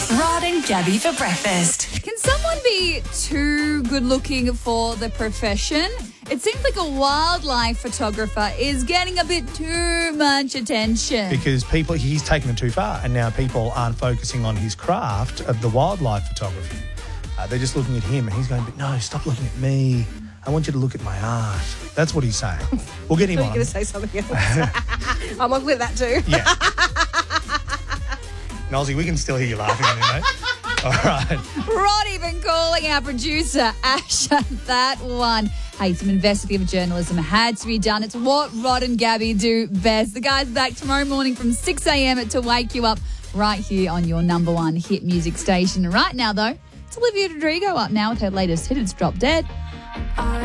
Rod and Gabby for breakfast. Can someone be too good looking for the profession? It seems like a wildlife photographer is getting a bit too much attention. Because he's taken it too far, and now people aren't focusing on his craft of the wildlife photography. They're just looking at him, and he's going, but no, stop looking at me. I want you to look at my art. That's what he's saying. We'll get him You're on. going to say something else. I'm on with that too. Yeah. Nolsey, we can still hear you laughing at me, mate. All right. Rod even calling our producer, Ash, that one. Hey, some investigative journalism had to be done. It's what Rod and Gabby do best. The guys back tomorrow morning from 6 a.m. to wake you up right here on your number one hit music station. Right now, though, it's Olivia Rodrigo up now with her latest hit. It's Drop Dead.